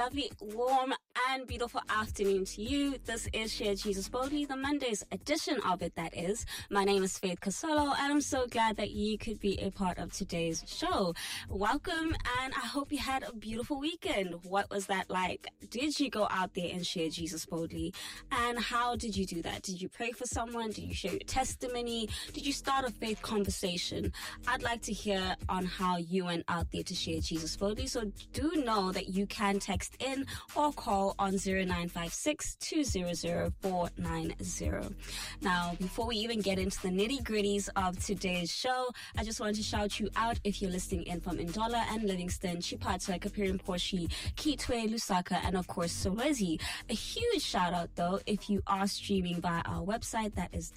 lovely, warm, and beautiful afternoon to you. This is Share Jesus Boldly, the Mondays edition of it, that is. My name is Faith Casolo, and I'm so glad that you could be a part of today's show. Welcome, and I hope you had a beautiful weekend. What was that like? Did you go out there and share Jesus boldly? And how did you do that? Did you pray for someone? Did you share your testimony? Did you start a faith conversation? I'd like to hear on how you went out there to share Jesus boldly. So do know that you can text in or call on 0956 200 490. Now, before we even get into the nitty-gritties of today's show, I just want to shout you out if you're listening in from Ndola and Livingston, Chipata, Kapirimposhi, Kitwe, Lusaka, and of course Solwezi. A huge shout out though if you are streaming via our website, that is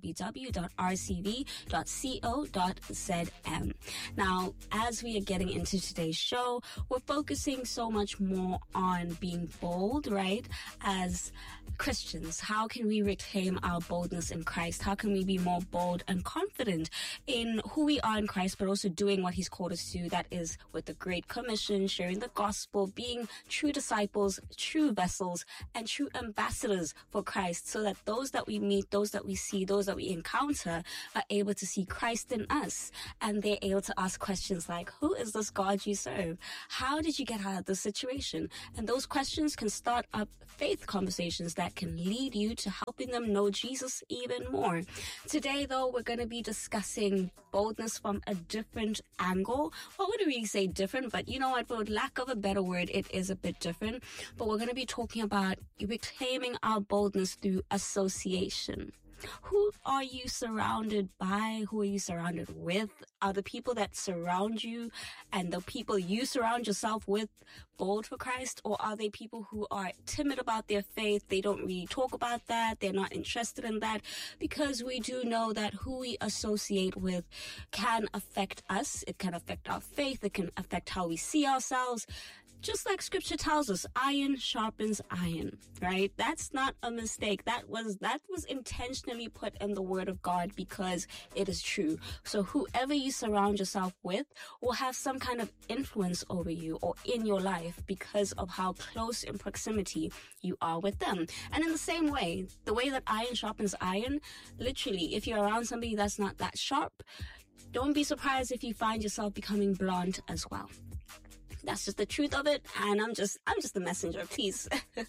www.rcv.co.zm. Now, as we are getting into today's show, we're focusing so much more on being bold, right? As Christians, how can we reclaim our boldness in Christ? How can we be more bold and confident in who we are in Christ, but also doing what He's called us to? That is with the Great Commission, sharing the gospel, being true disciples, true vessels, and true ambassadors for Christ, so that those that we meet, those that we see, those that we encounter are able to see Christ in us, and they're able to ask questions like, who is this God you serve? How did you get out of this situation? And those questions can start up faith conversations that can lead you to helping them know Jesus even more. Today, though, we're going to be discussing boldness from a different angle. Well, I wouldn't really say different, but you know what, for lack of a better word, it is a bit different. But we're going to be talking about reclaiming our boldness through association. Who are you surrounded by? Who are you surrounded with? Are the people that surround you and the people you surround yourself with bold for Christ? Or are they people who are timid about their faith? They don't really talk about that. They're not interested in that, because we do know that who we associate with can affect us. It can affect our faith. It can affect how we see ourselves. Just like scripture tells us, iron sharpens iron, right? That's not a mistake. That was intentionally put in the word of God because it is true. So whoever you surround yourself with will have some kind of influence over you or in your life because of how close in proximity you are with them. And in the same way, the way that iron sharpens iron, literally, if you're around somebody that's not that sharp, don't be surprised if you find yourself becoming blunt as well. That's just the truth of it, and I'm just the messenger, please.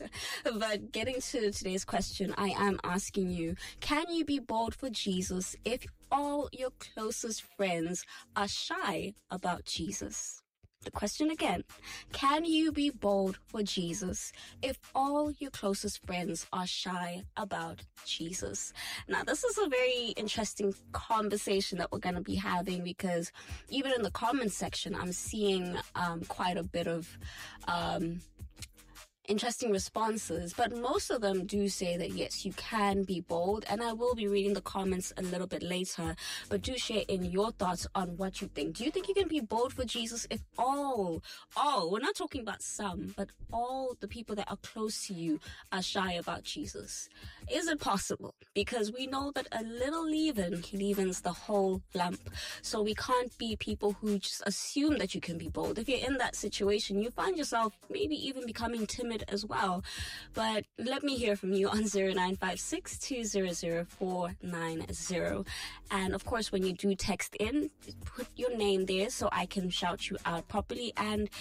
But getting to today's question, I am asking you, can you be bold for Jesus if all your closest friends are shy about Jesus? The question again, can you be bold for Jesus if all your closest friends are shy about Jesus? Now, this is a very interesting conversation that we're going to be having, because even in the comments section, I'm seeing quite a bit of interesting responses, but most of them do say that yes, you can be bold, and I will be reading the comments a little bit later, but do share in your thoughts on what you think. Do you think you can be bold for Jesus if all, we're not talking about some, but all the people that are close to you are shy about Jesus? Is it possible? Because we know that a little leaven leavens the whole lump, so we can't be people who just assume that you can be bold. If you're in that situation, you find yourself maybe even becoming timid as well. But let me hear from you on 0956 200 490. And of course, when you do text in, put your name there so I can shout you out properly, and